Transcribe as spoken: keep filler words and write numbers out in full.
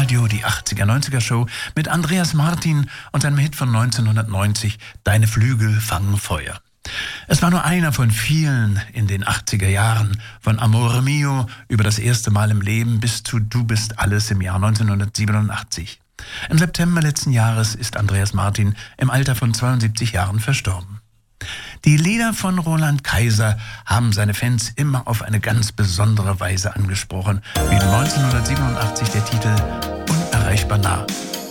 Radio, die achtziger-neunziger-Show mit Andreas Martin und seinem Hit von neunzehnhundertneunzig, Deine Flügel fangen Feuer. Es war nur einer von vielen in den achtziger Jahren, von Amore Mio über das erste Mal im Leben bis zu Du bist alles im Jahr neunzehnhundertsiebenundachtzig. Im September letzten Jahres ist Andreas Martin im Alter von zweiundsiebzig Jahren verstorben. Die Lieder von Roland Kaiser haben seine Fans immer auf eine ganz besondere Weise angesprochen, wie neunzehnhundertsiebenundachtzig der Titel Unerreichbar nah.